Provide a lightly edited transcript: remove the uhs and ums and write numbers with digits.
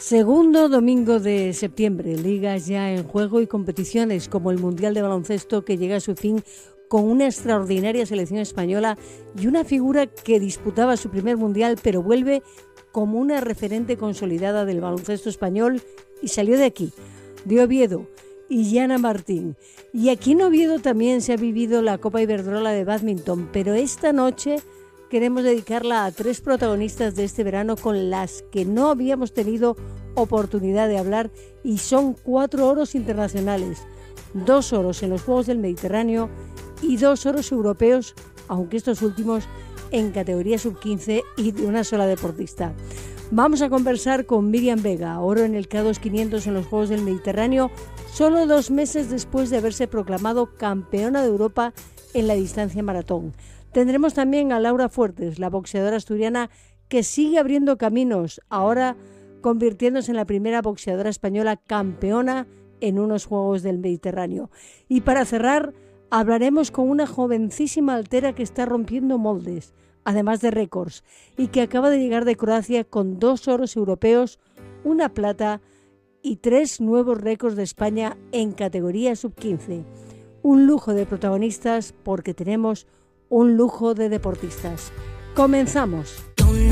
Segundo domingo de septiembre, ligas ya en juego y competiciones como el Mundial de Baloncesto que llega a su fin con una extraordinaria selección española y una figura que disputaba su primer Mundial pero vuelve como una referente consolidada del baloncesto español y salió de aquí, de Oviedo, Illana Martín. Y aquí en Oviedo también se ha vivido la Copa Iberdrola de Bádminton, pero esta noche queremos dedicarla a tres protagonistas de este verano con las que no habíamos tenido oportunidad de hablar y son 4 oros internacionales, 2 oros en los Juegos del Mediterráneo y 2 oros europeos, aunque estos últimos en categoría sub-15 y de una sola deportista. Vamos a conversar con Míriam Vega, oro en el K2 500 en los Juegos del Mediterráneo, solo 2 meses después de haberse proclamado campeona de Europa en la distancia maratón. Tendremos también a Laura Fuertes, la boxeadora asturiana que sigue abriendo caminos, ahora convirtiéndose en la primera boxeadora española campeona en unos Juegos del Mediterráneo. Y para cerrar, hablaremos con una jovencísima altera que está rompiendo moldes, además de récords, y que acaba de llegar de Croacia con 2 oros europeos, 1 plata y 3 nuevos récords de España en categoría sub-15. Un lujo de protagonistas porque tenemos un lujo de deportistas. Comenzamos.